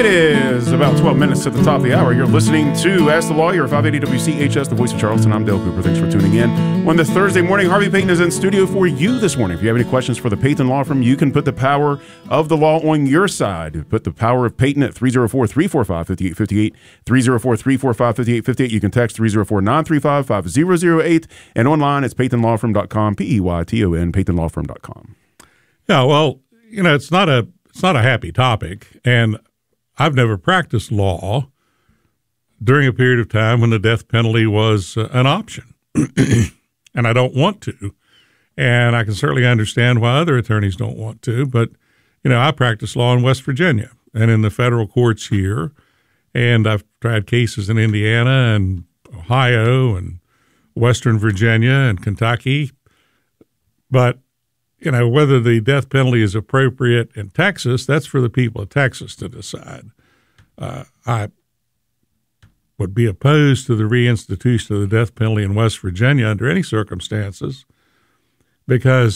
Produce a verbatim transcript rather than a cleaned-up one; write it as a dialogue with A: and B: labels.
A: It is about twelve minutes to the top of the hour. You're listening to Ask the Lawyer, five eighty W C H S, the voice of Charleston. I'm Dale Cooper. Thanks for tuning in. On the Thursday morning, Harvey Payton is in studio for you this morning. If you have any questions for the Payton Law Firm, you can put the power of the law on your side. Put the power of Payton at three oh four, three four five, five eight five eight, three oh four, three four five, five eight five eight. You can text three oh four, nine three five, five oh oh eight. And online, it's payton law firm dot com, P E Y T O N, payton law firm dot com.
B: Yeah, well, you know, it's not a it's not a happy topic, and I've never practiced law during a period of time when the death penalty was uh, an option, and I don't want to. And I can certainly understand why other attorneys don't want to, but, you know, I practice law in West Virginia and in the federal courts here, and I've tried cases in Indiana and Ohio and Western Virginia and Kentucky. But, you know, whether the death penalty is appropriate in Texas, that's for the people of Texas to decide. Uh, I would be opposed to the reinstitution of the death penalty in West Virginia under any circumstances because